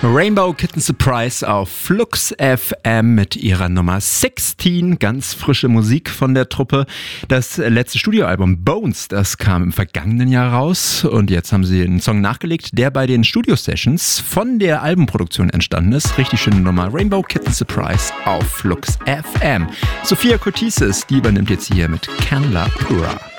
Rainbow Kitten Surprise auf Flux FM mit ihrer Nummer 16. Ganz frische Musik von der Truppe. Das letzte Studioalbum Bones, das kam im vergangenen Jahr raus. Und jetzt haben sie einen Song nachgelegt, der bei den Studio-Sessions von der Albenproduktion entstanden ist. Richtig schöne Nummer. Rainbow Kitten Surprise auf Flux FM. Sophia Cotises, die übernimmt jetzt hier mit Canla Pura.